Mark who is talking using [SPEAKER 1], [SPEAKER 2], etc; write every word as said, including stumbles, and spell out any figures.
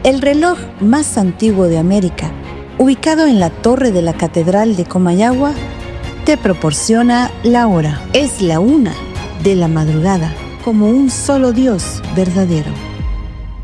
[SPEAKER 1] El reloj más antiguo de América, ubicado en la torre de la Catedral de Comayagua, te proporciona la hora. Es la una de la madrugada, como un solo Dios verdadero.